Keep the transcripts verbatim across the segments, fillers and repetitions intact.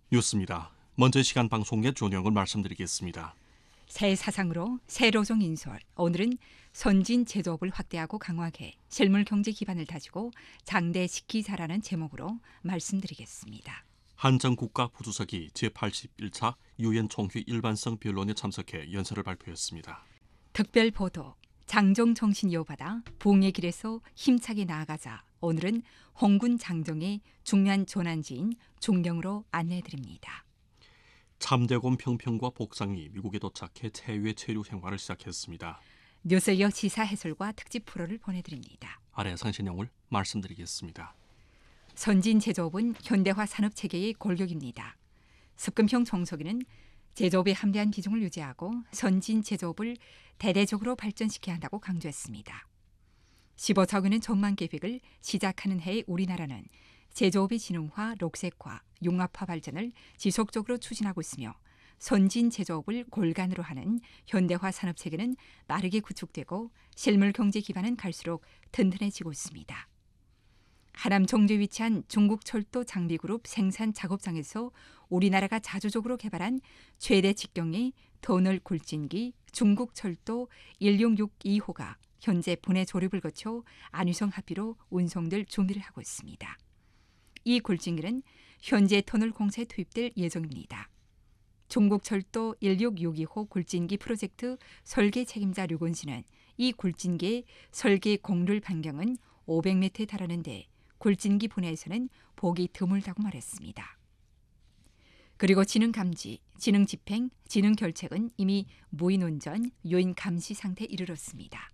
뉴스입니다. 먼저 시간 방송의 조명을 말씀드리겠습니다. 새 사상으로 새 로종 인솔. 오늘은 선진 제조업을 확대하고 강화해 실물 경제 기반을 다지고 장대시키자라는 제목으로 말씀드리겠습니다. 한정 국가부주석이 제팔십일 차 유엔 총회 일반성 변론에 참석해 연설을 발표했습니다. 특별 보도, 장정 정신 이어받아 부흥의 길에서 힘차게 나아가자. 오늘은 홍군 장정의 중요한 조난지인 종경으로 안내해드립니다. 참대곰 평평과 복상이 미국에 도착해 체외 체류 생활을 시작했습니다. 뉴스 이어 시사 해설과 특집 프로를 보내드립니다. 아래 상세 내용을 말씀드리겠습니다. 선진 제조업은 현대화 산업 체계의 골격입니다. 습금형 정석이는 제조업에 함대한 비중을 유지하고 선진 제조업을 대대적으로 발전시켜야 한다고 강조했습니다. 십오 차원의 전망 계획을 시작하는 해에 우리나라는 제조업의 진흥화, 녹색화, 융합화 발전을 지속적으로 추진하고 있으며 선진 제조업을 골간으로 하는 현대화 산업 체계는 빠르게 구축되고 실물 경제 기반은 갈수록 튼튼해지고 있습니다. 하남 정주에 위치한 중국 철도 장비그룹 생산 작업장에서 우리나라가 자주적으로 개발한 최대 직경의 터널 굴진기 중국 철도 일육육이 호가 현재 분해 조립을 거쳐 안위성 합의로 운송될 준비를 하고 있습니다. 이 굴진기는 현재 터널 공사에 투입될 예정입니다. 중국 철도 일육육이 호 굴진기 프로젝트 설계 책임자 류건 씨는 이 굴진기의 설계 공률 반경은 오백 미터에 달하는데 굴진기 분해에서는 보기 드물다고 말했습니다. 그리고 지능 감지, 지능 집행, 지능 결책은 이미 무인 운전, 요인 감시 상태에 이르렀습니다.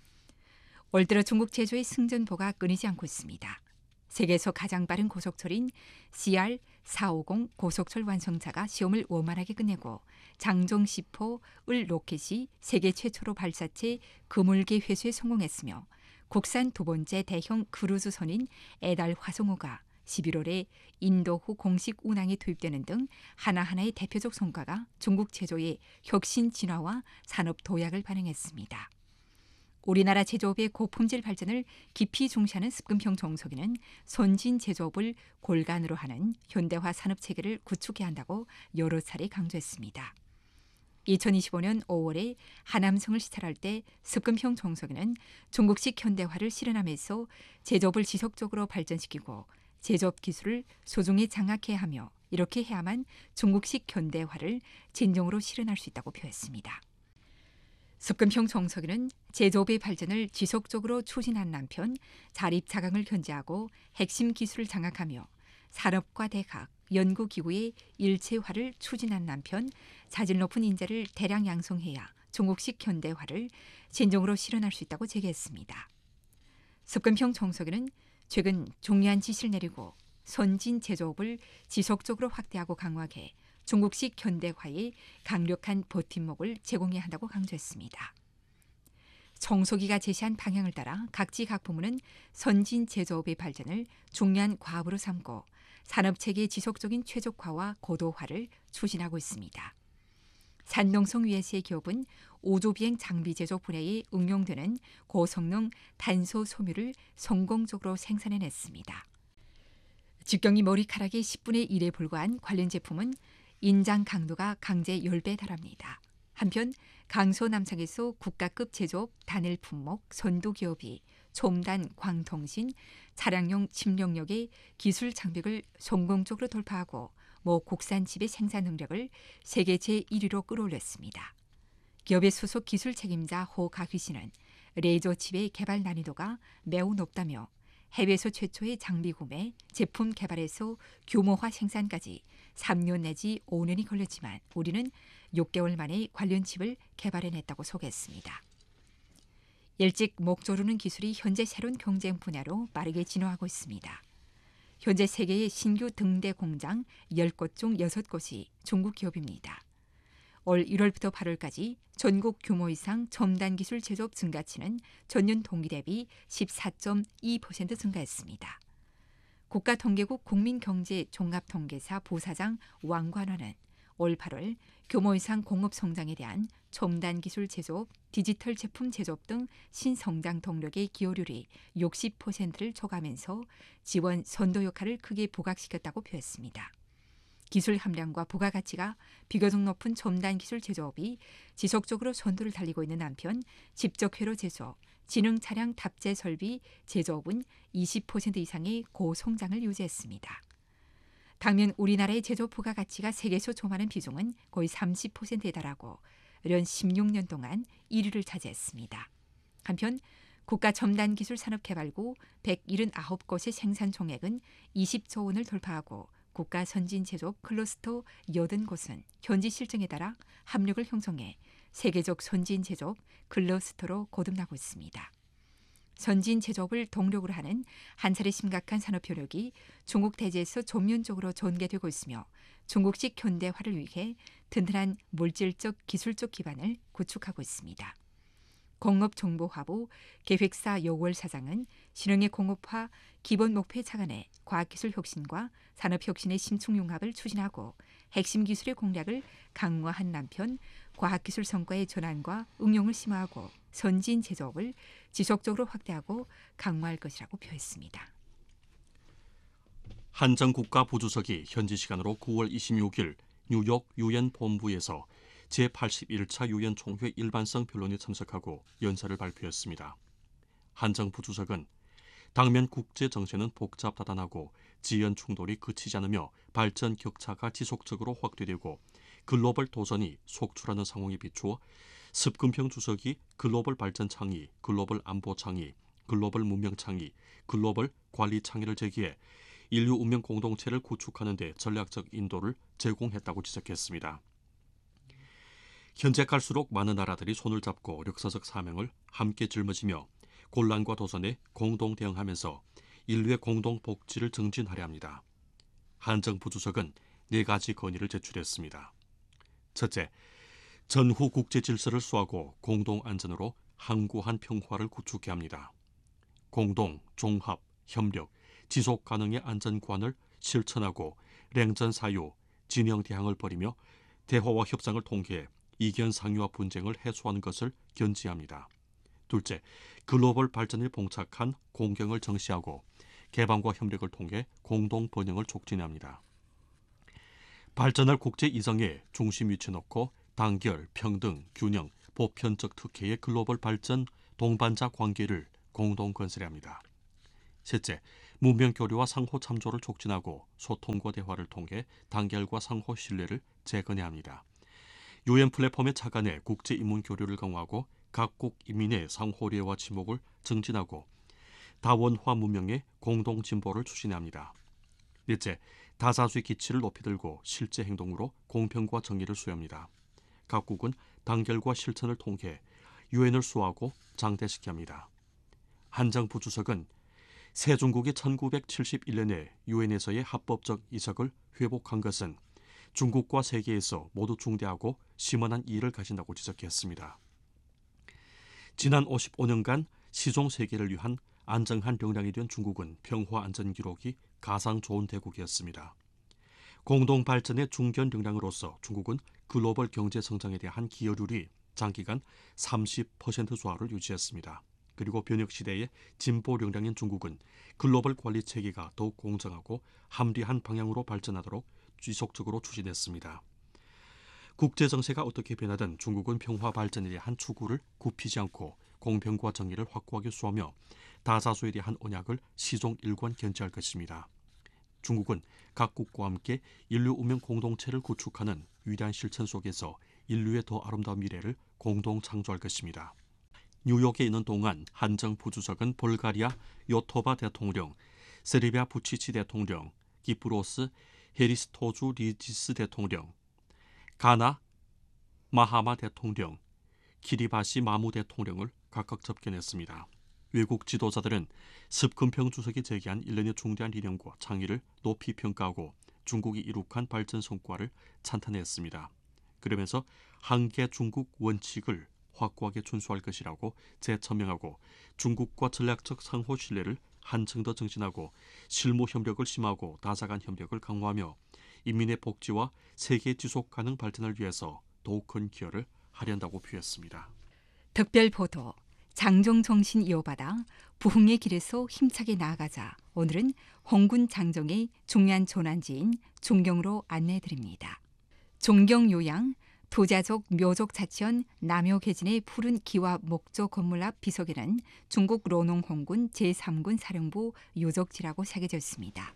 올 들어 중국 제조의 승전보가 끊이지 않고 있습니다. 세계에서 가장 빠른 고속철인 씨알 사오십 고속철 완성차가 시험을 원만하게 끝내고 장정 십 호을 로켓이 세계 최초로 발사체 그물개 회수에 성공했으며 국산 두 번째 대형 크루즈선인 에달 화성호가 십일월에 인도호 공식 운항에 투입되는 등 하나하나의 대표적 성과가 중국 제조의 혁신 진화와 산업 도약을 반영했습니다. 우리나라 제조업의 고품질 발전을 깊이 중시하는 습금형 정석이는 선진 제조업을 골간으로 하는 현대화 산업 체계를 구축해야 한다고 여러 차례 강조했습니다. 이천이십오 년 오월에 하남성을 시찰할 때 습금형 정석이는 중국식 현대화를 실현하면서 제조업을 지속적으로 발전시키고 제조업 기술을 소중히 장악해야 하며 이렇게 해야만 중국식 현대화를 진정으로 실현할 수 있다고 표했습니다. 습금형 정석이는 제조업의 발전을 지속적으로 추진한 한편 자립자강을 견제하고 핵심 기술을 장악하며 산업과 대학, 연구기구의 일체화를 추진한 한편 자질 높은 인재를 대량 양성해야 중국식 현대화를 진정으로 실현할 수 있다고 제기했습니다. 습금형 정석이는 최근 중요한 지시를 내리고 선진 제조업을 지속적으로 확대하고 강화해 중국식 현대화에 강력한 버팀목을 제공해야 한다고 강조했습니다. 정석이가 제시한 방향을 따라 각지 각 부문은 선진 제조업의 발전을 중요한 과업으로 삼고 산업체계의 지속적인 최적화와 고도화를 추진하고 있습니다. 산동성 유에스의 기업은 우주비행 장비 제조 분야에 응용되는 고성능 탄소 섬유를 성공적으로 생산해냈습니다. 직경이 머리카락의 십분의 일에 불과한 관련 제품은 인장 강도가 강제 십 배에 달합니다. 한편 강서 남창에서 국가급 제조업 단일 품목 선두 기업이 첨단 광통신, 차량용 침력력의 기술 장벽을 성공적으로 돌파하고 모 국산 칩의 생산 능력을 세계 제일 위로 끌어올렸습니다. 기업의 소속 기술 책임자 호가휘 씨는 레이저 칩의 개발 난이도가 매우 높다며 해외에서 최초의 장비 구매, 제품 개발에서 규모화 생산까지 삼 년 내지 오 년이 걸렸지만 우리는 육 개월 만에 관련 칩을 개발해냈다고 소개했습니다. 일찍 목 조르는 기술이 현재 새로운 경쟁 분야로 빠르게 진화하고 있습니다. 현재 세계의 신규 등대 공장 십 곳 중 여섯 곳이 중국 기업입니다. 올 일월부터 팔월까지 전국 규모 이상 첨단 기술 제조업 증가치는 전년 동기 대비 십사 점 이 퍼센트 증가했습니다. 국가통계국 국민경제종합통계사 부사장 왕관화는 올 팔월 규모 이상 공업 성장에 대한 첨단 기술 제조업, 디지털 제품 제조업 등 신성장 동력의 기여률이 육십 퍼센트를 초과하면서 지원 선도 역할을 크게 부각시켰다고 표했습니다. 기술 함량과 부가가치가 비교적 높은 첨단 기술 제조업이 지속적으로 선두를 달리고 있는 한편 집적회로 제조업, 지능 차량 탑재 설비 제조업은 이십 퍼센트 이상의 고성장을 유지했습니다. 당면 우리나라의 제조 부가가치가 세계에서 조만한 비중은 거의 삼십 퍼센트에 달하고 연 십육 년 동안 일 위를 차지했습니다. 한편 국가 첨단 기술 산업개발구 백칠십구 곳의 생산 총액은 이십조 원을 돌파하고 국가 선진 제조업 클러스터 팔십 곳은 현지 실정에 따라 합력을 형성해 세계적 선진 제조업 클러스터로 거듭나고 있습니다. 선진 제조업을 동력으로 하는 한 차례 심각한 산업 효력이 중국 대지에서 전면적으로 전개되고 있으며 중국식 현대화를 위해 튼튼한 물질적 기술적 기반을 구축하고 있습니다. 공업정보화부 계획사 여월 사장은 신흥의 공업화 기본 목표에 착안해 과학기술 혁신과 산업혁신의 심층융합을 추진하고 핵심 기술의 공략을 강화한 한편 과학기술 성과의 전환과 응용을 심화하고 선진 제조업을 지속적으로 확대하고 강화할 것이라고 표했습니다. 한정 국가부주석이 현지 시간으로 구월 이십육일 뉴욕 유엔 본부에서 제팔십일 차 유엔 총회 일반성 변론에 참석하고 연설을 발표했습니다. 한정 부주석은 당면 국제 정세는 복잡다단하고 지연 충돌이 그치지 않으며 발전 격차가 지속적으로 확대되고 글로벌 도전이 속출하는 상황에 비추어 습근평 주석이 글로벌 발전 창의, 글로벌 안보 창의, 글로벌 문명 창의, 글로벌 관리 창의를 제기해 인류 운명 공동체를 구축하는 데 전략적 인도를 제공했다고 지적했습니다. 현재 갈수록 많은 나라들이 손을 잡고 역사적 사명을 함께 짊어지며 곤란과 도전에 공동 대응하면서 인류의 공동 복지를 증진하려 합니다. 한정 부주석은 네 가지 건의를 제출했습니다. 첫째, 전후 국제 질서를 수하고 공동 안전으로 항구한 평화를 구축해야 합니다. 공동, 종합, 협력, 지속 가능의 안전관을 실천하고 냉전 사유, 진영 대항을 벌이며 대화와 협상을 통해 이견 상유와 분쟁을 해소하는 것을 견지합니다. 둘째, 글로벌 발전에 봉착한 공경을 정시하고 개방과 협력을 통해 공동 번영을 촉진해야 합니다. 발전할 국제 이정에 중심 위치해 놓고 단결, 평등, 균형, 보편적 특혜의 글로벌 발전 동반자 관계를 공동 건설해야 합니다. 셋째, 문명 교류와 상호 참조를 촉진하고 소통과 대화를 통해 단결과 상호 신뢰를 재건해야 합니다. 유엔 플랫폼에 착안해 국제 인문 교류를 강화하고 각국 인민의 상호례와 지목을 증진하고 다원화 문명의 공동 진보를 추진해야 합니다. 넷째, 다자주의 기치를 높이 들고 실제 행동으로 공평과 정의를 수호합니다. 각국은 단결과 실천을 통해 유엔을 수호하고 장대시켜야 합니다. 한정 부주석은 새중국이 천구백칠십일 년에 유엔에서의 합법적 이석을 회복한 것은 중국과 세계에서 모두 중대하고 심원한 이의를 가진다고 지적했습니다. 지난 오십오 년간 시종 세계를 위한 안정한 역량이 된 중국은 평화 안전 기록이 가장 좋은 대국이었습니다. 공동 발전의 중견 역량으로서 중국은 글로벌 경제 성장에 대한 기여률이 장기간 삼십 퍼센트 조화를 유지했습니다. 그리고 변혁 시대의 진보 역량인 중국은 글로벌 관리 체계가 더욱 공정하고 합리한 방향으로 발전하도록 지속적으로 추진했습니다. 국제 정세가 어떻게 변하든 중국은 평화 발전에 대한 추구를 굽히지 않고 공평과 정의를 확고하게 수호하며 다자주에 대한 언약을 시종 일관 견지할 것입니다. 중국은 각국과 함께 인류 운명 공동체를 구축하는 위대한 실천 속에서 인류의 더 아름다운 미래를 공동 창조할 것입니다. 뉴욕에 있는 동안 한정 부주석은 볼가리아 요토바 대통령, 세르비아 부치치 대통령, 기프로스 헤리스토주 리지스 대통령, 가나 마하마 대통령, 키리바시 마무 대통령을 각각 접견했습니다. 외국 지도자들은 습근평 주석이 제기한 일련의 중대한理念과 창의를 높이 평가하고 중국이 이룩한 발전 성과를 찬탄했습니다. 그러면서 한계 중국 원칙을 확고하게 준수할 것이라고 재천명하고 중국과 전략적 상호 신뢰를 한층 더 증진하고 실무 협력을 심화하고 다자간 협력을 강화하며 인민의 복지와 세계 지속 가능 발전을 위해서 더욱 큰 기여를 하려한다고 표했습니다. 특별 보도 장정 정신 이어받아 부흥의 길에서 힘차게 나아가자 오늘은 홍군 장정의 중요한 조난지인 종경으로 안내해드립니다. 종경 요양 도자족 묘족 자치원 남효계진의 푸른 기와 목조 건물 앞 비석에는 중국 로농 홍군 제삼 군 사령부 요적지라고 새겨져 있습니다.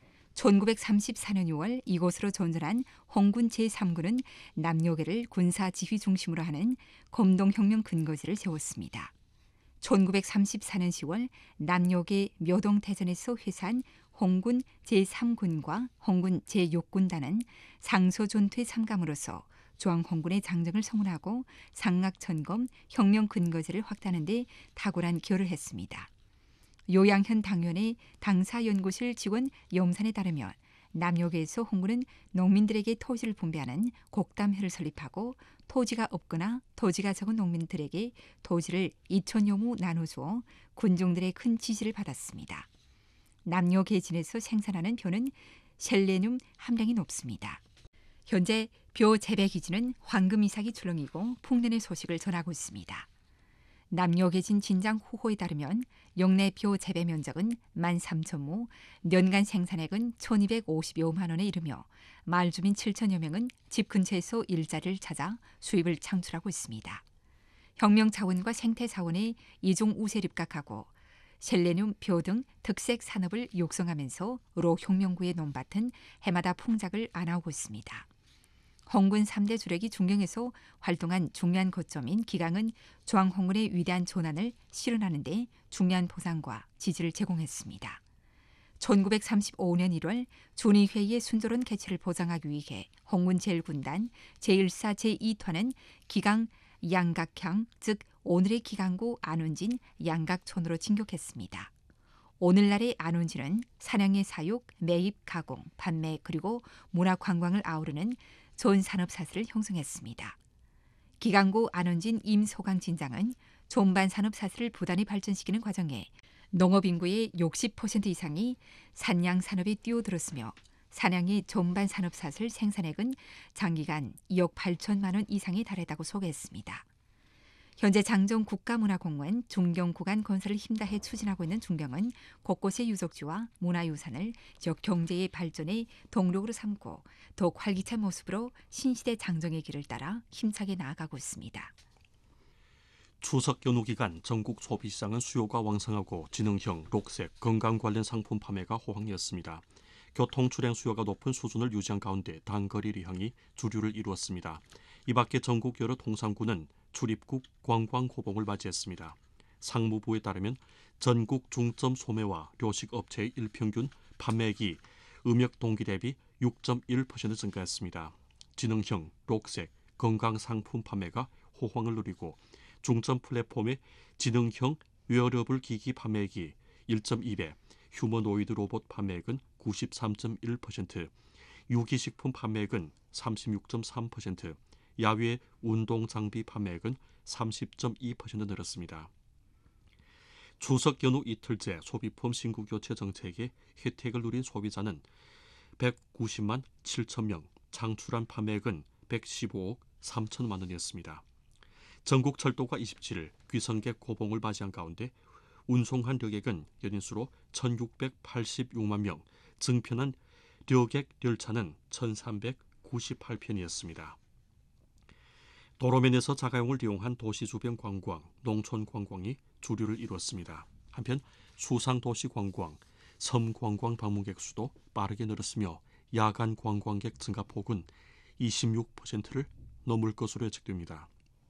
천구백삼십사 년 유월 이곳으로 존전한 홍군 제삼 군은 남요계를 군사 지휘 중심으로 하는 검동혁명 근거지를 세웠습니다. 천구백삼십사 년 시월 남요계 묘동대전에서 회수한 홍군 제삼 군과 홍군 제육 군단은 상소전투에 참감으로써 중앙홍군의 장정을 성운하고 상락천검 혁명 근거지를 확대하는 데 탁월한 기여를 했습니다. 요양현 당원의 당사연구실 직원 염산에 따르면 남요계에서 홍군은 농민들에게 토지를 분배하는 곡담회를 설립하고 토지가 없거나 토지가 적은 농민들에게 토지를 이천여 亩 나눠주어 군중들의 큰 지지를 받았습니다. 남요계진에서 생산하는 벼는 셀레늄 함량이 높습니다. 현재 벼 재배 기지는 황금이삭이 출렁이고 풍년의 소식을 전하고 있습니다. 남요계진 진장 후호에 따르면 영내 벼 재배 면적은 만 삼천 亩, 년간 생산액은 천이백오십여만 원에 이르며 마을 주민 칠천여 명은 집 근처에서 일자리를 찾아 수입을 창출하고 있습니다. 혁명 자원과 생태 자원의 이중 우세를 입각하고 셀레늄, 벼 등 특색 산업을 육성하면서 로 혁명구의 논밭은 해마다 풍작을 안아오고 있습니다. 홍군 삼 대 주력이 중경에서 활동한 중요한 거점인 기강은 중앙홍군의 위대한 조난을 실현하는 데 중요한 보상과 지지를 제공했습니다. 천구백삼십오 년 일월 준위회의의 순조로운 개최를 보장하기 위해 홍군 제일 군단 제일 사 제이团은 기강 양각향, 즉 오늘의 기강구 안원진 양각촌으로 진격했습니다. 오늘날의 안원진은 사냥의 사육, 매입, 가공, 판매 그리고 문화관광을 아우르는 좋은 산업사슬을 형성했습니다. 기강구 안원진 임소강 진장은 존반 산업사슬을 부단히 발전시키는 과정에 농업인구의 육십 퍼센트 이상이 산양산업에 뛰어들었으며 사냥의 존반 산업사슬 생산액은 장기간 이억 팔천만 원 이상에 달했다고 소개했습니다. 현재 장정 국가문화공원 중경구간 건설을 힘다해 추진하고 있는 중경은 곳곳의 유적지와 문화유산을 지역 경제의 발전의 동력으로 삼고 더욱 활기찬 모습으로 신시대 장정의 길을 따라 힘차게 나아가고 있습니다. 추석 연휴 기간 전국 소비시장은 수요가 왕성하고 지능형, 녹색, 건강 관련 상품 판매가 호황이었습니다. 교통 출행 수요가 높은 수준을 유지한 가운데 단거리 리항이 주류를 이루었습니다. 이 밖에 전국 여러 통상구는 출입국 관광 호봉을 맞이했습니다. 상무부에 따르면 전국 중점 소매와 료식 업체의 일평균 판매액이 음력 동기 대비 육 점 일 퍼센트 증가했습니다. 지능형, 녹색, 건강 상품 판매가 호황을 누리고 중점 플랫폼의 지능형 웨어러블 기기 판매액이 일 점 이 배, 휴머노이드 로봇 판매액은 구십삼 점 일 퍼센트, 유기식품 판매액은 삼십육 점 삼 퍼센트, 야외 운동 장비 판매액은 삼십 점 이 퍼센트 늘었습니다. 추석 연휴 이틀째 소비품 신고 교체 정책의 혜택을 누린 소비자는 백구십만 칠천 명, 창출한 판매액은 백십오억 삼천만 원이었습니다. 전국 철도가 이십칠 일 귀성객 고봉을 맞이한 가운데 운송한 력액은 연인수로 천육백팔십육만 명, 증편한 력액 열차는 천삼백구십팔 편이었습니다. 도로면에서 자가용을 이용한 도시 주변 관광, 농촌 관광이 주류를 이루었습니다. 한편 수상도시 관광, 섬 관광 방문객 수도 빠르게 늘었으며 야간 관광객 증가폭은 이십육 퍼센트를 넘을 것으로 예측됩니다.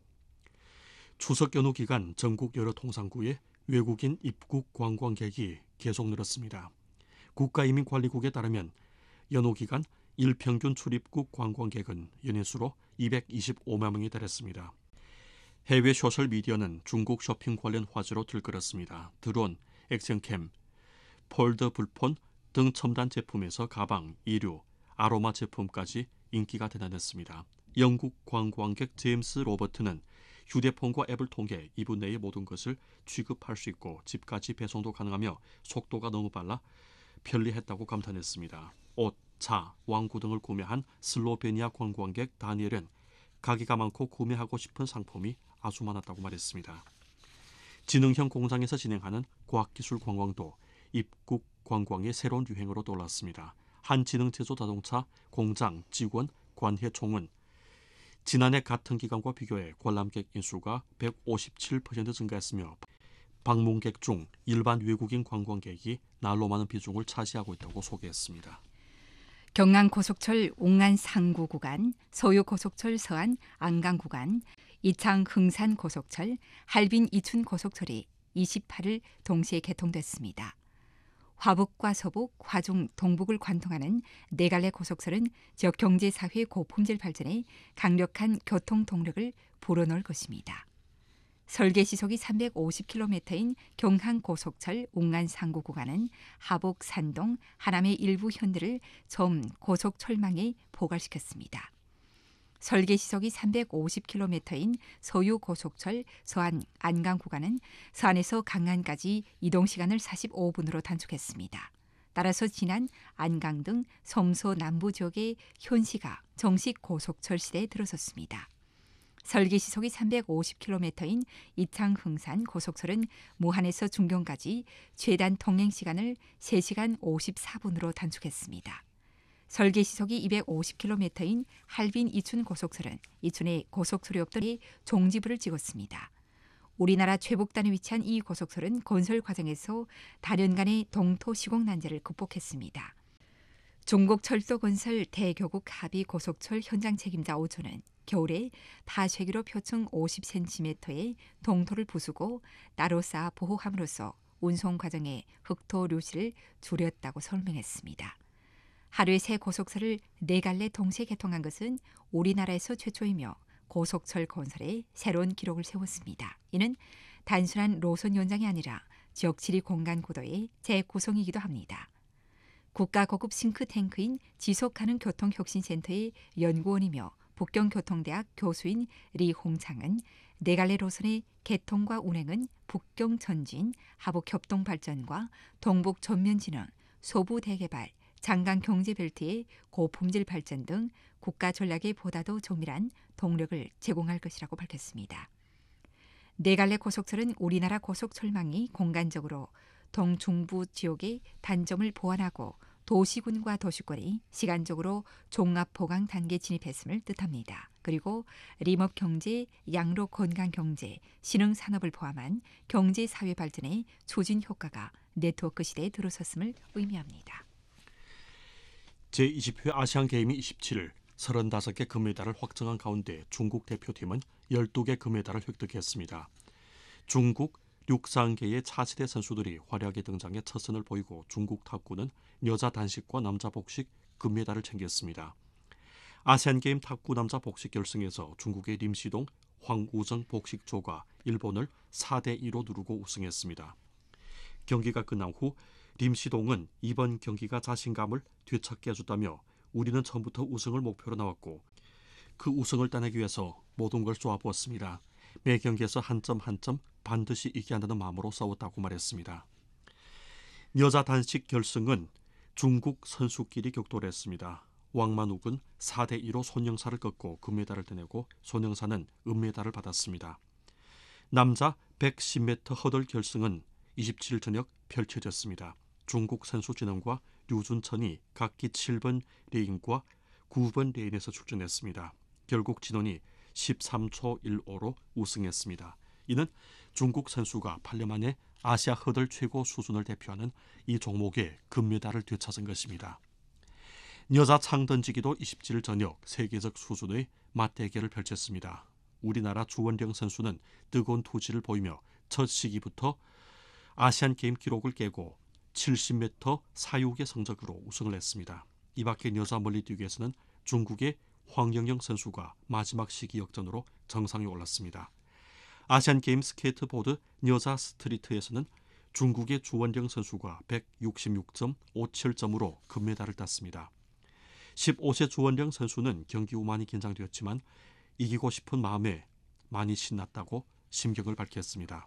추석 연휴 기간 전국 여러 통상구에 외국인 입국 관광객이 계속 늘었습니다. 국가이민관리국에 따르면 연휴 기간 일평균 출입국 관광객은 연인수로 이백이십오만 명이 달했습니다. 해외 소셜미디어는 중국 쇼핑 관련 화제로 들끓었습니다. 드론, 액션캠, 폴더 불폰 등 첨단 제품에서 가방, 의류, 아로마 제품까지 인기가 대단했습니다. 영국 관광객 제임스 로버트는 휴대폰과 앱을 통해 이 분 내의 모든 것을 취급할 수 있고 집까지 배송도 가능하며 속도가 너무 빨라 편리했다고 감탄했습니다. 옷, 차, 왕구 등을 구매한 슬로베니아 관광객 다니엘은 가게가 많고 구매하고 싶은 상품이 아주 많았다고 말했습니다. 지능형 공장에서 진행하는 과학기술 관광도 입국 관광의 새로운 유행으로 떠올랐습니다. 한 지능제조 자동차 공장 직원 관해총은 지난해 같은 기간과 비교해 관람객 인수가 백오십칠 퍼센트 증가했으며 방문객 중 일반 외국인 관광객이 날로 많은 비중을 차지하고 있다고 소개했습니다. 경남 고속철 옥안 상구 구간, 서유 고속철 서안 안강 구간, 이창 흥산 고속철, 할빈 이춘 고속철이 이십팔 일 동시에 개통됐습니다. 화북과 서북, 화중, 동북을 관통하는 네 갈래 고속철은 지역 경제 사회 고품질 발전에 강력한 교통 동력을 불어넣을 것입니다. 설계 시속이 삼백오십 킬로미터인 경항 고속철 옥안 상구 구간은 하북, 산동, 하남의 일부 현들을 처음 고속철망에 포괄시켰습니다. 설계 시속이 삼백오십 킬로미터인 서유 고속철 서안 안강 구간은 서안에서 강안까지 이동 시간을 사십오 분으로 단축했습니다. 따라서 지난 안강 등 섬서 남부 지역의 현시가 정식 고속철 시대에 들어섰습니다. 설계 시속이 삼백오십 킬로미터인 이창 흥산 고속철은 무한에서 중경까지 최단 통행 시간을 세 시간 오십사 분으로 단축했습니다. 설계 시속이 이백오십 킬로미터인 할빈 이춘 고속철은 이춘에 고속철이 없더니 종지부를 찍었습니다. 우리나라 최북단에 위치한 이 고속철은 건설 과정에서 다년간의 동토 시공 난제를 극복했습니다. 중국 철도건설 대교국 합의 고속철 현장 책임자 오조는 겨울에 파쇄기로 표층 오십 센티미터의 동토를 부수고 따로 쌓아 보호함으로써 운송 과정의 흑토 류실을 줄였다고 설명했습니다. 하루에 새 고속철을 네 갈래 동시에 개통한 것은 우리나라에서 최초이며 고속철 건설에 새로운 기록을 세웠습니다. 이는 단순한 노선 연장이 아니라 지역 지리 공간 구도의 재구성이기도 합니다. 국가 고급 싱크탱크인 지속가능 교통혁신센터의 연구원이며 북경교통대학 교수인 리홍창은 네 갈래 노선의 개통과 운행은 북경 전진, 하북 협동 발전과 동북 전면 진흥, 소부 대개발, 장강 경제벨트의 고품질 발전 등 국가 전략에 보다도 정밀한 동력을 제공할 것이라고 밝혔습니다. 네 갈래 고속철은 우리나라 고속철망이 공간적으로 동중부 지역의 단점을 보완하고 도시군과 도시권이 시간적으로 종합 보강 단계에 진입했음을 뜻합니다. 그리고 림업 경제, 양로 건강 경제, 신흥 산업을 포함한 경제 사회 발전의 추진 효과가 네트워크 시대에 들어섰음을 의미합니다. 제이십 회 아시안게임이 이십칠 일 서른다섯 개 금메달을 확정한 가운데 중국 대표팀은 열두 개 금메달을 획득했습니다. 중국 육상계의 차세대 선수들이 화려하게 등장해 첫 선을 보이고 중국 탁구는 여자 단식과 남자 복식 금메달을 챙겼습니다. 아시안게임 탁구 남자 복식 결승에서 중국의 림시동, 황우정 복식조가 일본을 사 대 이로 누르고 우승했습니다. 경기가 끝난 후 림시동은 이번 경기가 자신감을 되찾게 해줬다며 우리는 처음부터 우승을 목표로 나왔고 그 우승을 따내기 위해서 모든 걸 쏘아부었습니다. 매 경기에서 한 점 한 점 반드시 이겨야 한다는 마음으로 싸웠다고 말했습니다. 여자 단식 결승은 중국 선수끼리 격돌을 했습니다. 왕만욱은 사 대 이로 손영사를 꺾고 금메달을 따내고 손영사는 은메달을 받았습니다. 남자 백십 미터 허들 결승은 이십칠 일 저녁 펼쳐졌습니다. 중국 선수 진원과 류준천이 각기 칠 번 레인과 구 번 레인에서 출전했습니다. 결국 진원이 십삼 초 일오로 우승했습니다. 이는 중국 선수가 팔 년 만에 아시아 허들 최고 수준을 대표하는 이 종목의 금메달을 되찾은 것입니다. 여자 창던지기도 이십칠 일 저녁 세계적 수준의 맞대결을 펼쳤습니다. 우리나라 주원령 선수는 뜨거운 투지를 보이며 첫 시기부터 아시안게임 기록을 깨고 칠십 미터 사육의 성적으로 우승을 했습니다. 이 밖에 여자 멀리뛰기에서는 중국의 황영영 선수가 마지막 시기 역전으로 정상에 올랐습니다. 아시안게임 스케이트보드 여자 스트리트에서는 중국의 주원령 선수가 백육십육 점 오칠 점으로 금메달을 땄습니다. 십오 세 주원령 선수는 경기 후 많이 긴장되었지만 이기고 싶은 마음에 많이 신났다고 심경을 밝혔습니다.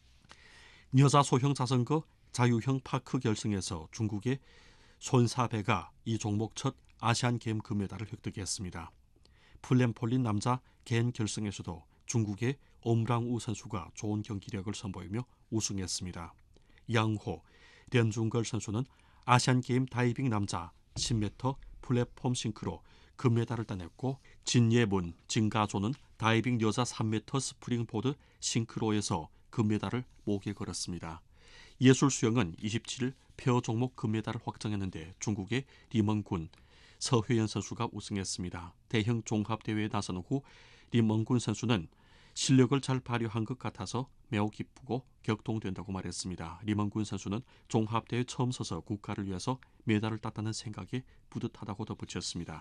여자 소형 자전거 자유형 파크 결승에서 중국의 손사배가 이 종목 첫 아시안게임 금메달을 획득했습니다. 플랜폴린 남자 개인 결승에서도 중국의 엄랑우 선수가 좋은 경기력을 선보이며 우승했습니다. 양호, 련중걸 선수는 아시안게임 다이빙 남자 십 미터 플랫폼 싱크로 금메달을 따냈고 진예문, 진가조는 다이빙 여자 삼 미터 스프링보드 싱크로에서 금메달을 목에 걸었습니다. 예술수영은 이십칠 일 페어 종목 금메달을 확정했는데 중국의 리멍군, 서회연 선수가 우승했습니다. 대형 종합대회에 나선 후 리멍군 선수는 실력을 잘 발휘한 것 같아서 매우 기쁘고 격동된다고 말했습니다. 리멍군 선수는 종합대회 처음 서서 국가를 위해서 메달을 땄다는 생각이 뿌듯하다고 덧붙였습니다.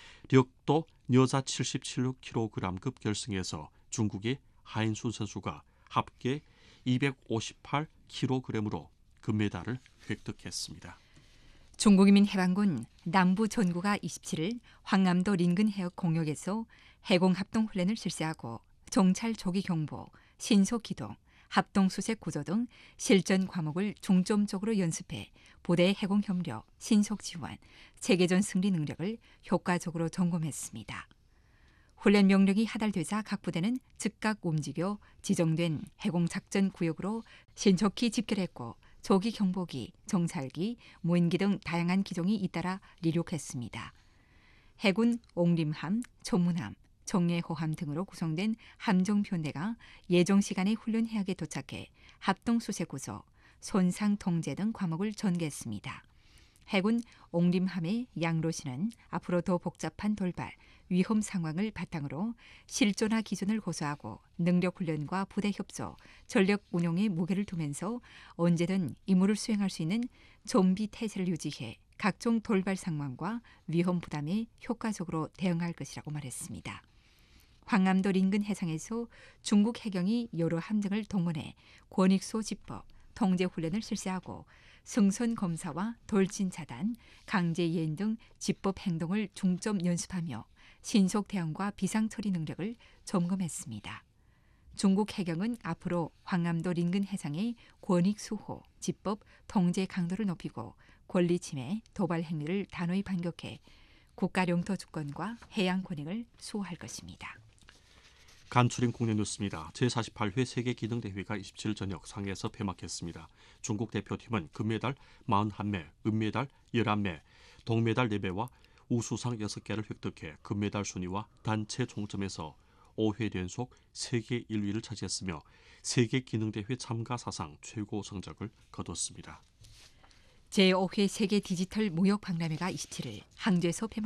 력도 여자 칠십칠 킬로그램급 결승에서 중국의 하인순 선수가 합계 이백오십팔 킬로그램으로 금메달을 획득했습니다. 중국인민 해방군 남부 전구가 이십칠 일 황남도 린근 해역 공역에서 해공 합동 훈련을 실시하고 정찰 조기 경보, 신속 기동, 합동 수색 구조 등 실전 과목을 중점적으로 연습해 부대의 해공 협력, 신속 지원, 체계전 승리 능력을 효과적으로 점검했습니다. 훈련 명령이 하달되자 각 부대는 즉각 움직여 지정된 해공 작전 구역으로 신속히 집결했고 조기 경보기, 정찰기, 무인기 등 다양한 기종이 잇따라 리륙했습니다. 해군 옥림함, 조문함, 정예호함 등으로 구성된 함정편대가 예정 시간에 훈련 해역에 도착해 합동 수색 구조, 손상 통제 등 과목을 전개했습니다. 해군 옥림함의 양로시는 앞으로 더 복잡한 돌발, 위험 상황을 바탕으로 실존화 기준을 고수하고 능력 훈련과 부대 협조, 전력 운용에 무게를 두면서 언제든 임무를 수행할 수 있는 좀비 태세를 유지해 각종 돌발 상황과 위험 부담에 효과적으로 대응할 것이라고 말했습니다. 황남도 린근 해상에서 중국 해경이 여러 함정을 동원해 권익소 집법, 통제 훈련을 실시하고 승선 검사와 돌진 차단, 강제 예인 등 집법 행동을 중점 연습하며 신속 대응과 비상 처리 능력을 점검했습니다. 중국 해경은 앞으로 황남도 린근 해상의 권익 수호, 집법, 통제 강도를 높이고 권리 침해, 도발 행위를 단호히 반격해 국가 영토 주권과 해양 권익을 수호할 것입니다. 간추린 국내 뉴스입니다. 제사십팔 회 세계기능대회가 이십칠 일 저녁 상해에서 폐막했습니다. 중국 대표팀은 금메달 사십일 매, 은메달 십일 매, 동메달 네 매와 우수상 여섯 개를 획득해 금메달 순위와 단체 총점에서 오 회 연속 세계 일 위를 차지했으며 세계기능대회 참가 사상 최고 성적을 거뒀습니다. 제오 회 세계 디지털 무역 박람회가 이십칠 일 항저에서 폐막